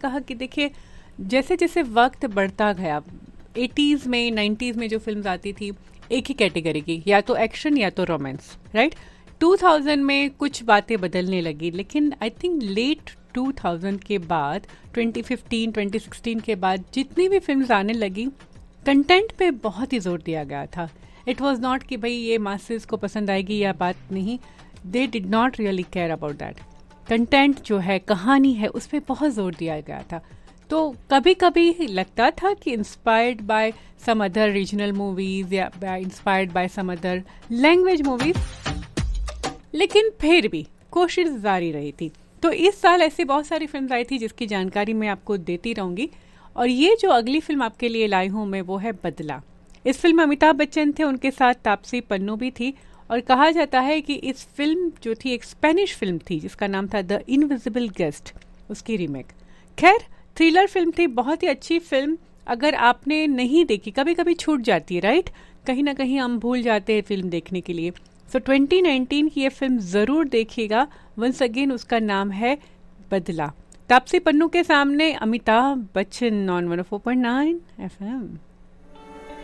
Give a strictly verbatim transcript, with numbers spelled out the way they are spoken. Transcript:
कहा कि देखिए जैसे जैसे वक्त बढ़ता गया, एटीज़ में नाइन्टीज़ में जो फिल्म्स आती थी एक ही कैटेगरी की, या तो एक्शन या तो रोमांस, राइट। टू थाउज़ेंड में कुछ बातें बदलने लगी, लेकिन I think late two thousand के बाद, ट्वेंटी फिफ्टीन ट्वेंटी सिक्सटीन के बाद जितनी भी फिल्म्स आने लगी, कंटेंट पे बहुत ही जोर दिया गया था। इट वॉज नॉट कि भाई ये मासेस को पसंद आएगी या बात नहीं, they did not really care about that. Content जो है, कहानी है, उस पर बहुत जोर दिया गया था। तो कभी कभी लगता था कि inspired by some other regional movies या inspired by some other language movies, लेकिन फिर भी कोशिश जारी रही थी। तो इस साल ऐसी बहुत सारी फिल्म आई थी जिसकी जानकारी मैं आपको देती रहूंगी। और ये जो अगली फिल्म आपके लिए लाई हूँ मैं, वो है बदला। इस फिल्म में अमिताभ बच्चन थे, उनके साथ तापसी पन्नू भी थी। और कहा जाता है कि इस फिल्म जो थी एक स्पेनिश फिल्म थी जिसका नाम था द इनविजिबल गेस्ट, उसकी रीमेक। खैर, थ्रिलर फिल्म थी, बहुत ही अच्छी फिल्म। अगर आपने नहीं देखी, कभी कभी छूट जाती है, राइट, कहीं ना कहीं हम भूल जाते हैं फिल्म देखने के लिए। सो ट्वेंटी नाइनटीन की ये फिल्म जरूर देखिएगा। वंस अगेन उसका नाम है बदला। तापसी पन्नू के सामने Amitabh Bachchan on one O four point nine F M.